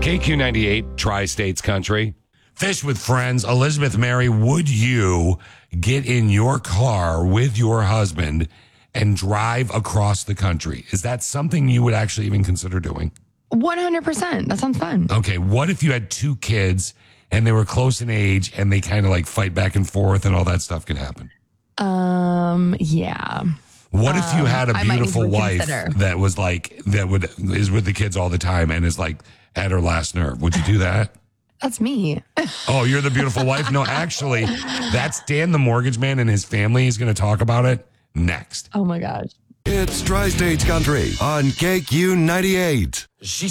KQ98, Tri-States Country. Fish with Friends. Elizabeth Mary, would you get in your car with your husband and drive across the country? Is that something you would actually even consider doing? 100%. That sounds fun. Okay, what if you had two kids and they were close in age and they kind of like fight back and forth and all that stuff could happen? Yeah. What if you had a I might beautiful need to wife consider. that was like, is with the kids all the time and is like at her last nerve? Would you do that? That's me. Oh, you're the beautiful wife? No, actually, that's Dan the mortgage man and his family. He's going to talk about it next. Oh my gosh. It's Tri-States Country on KQ98. She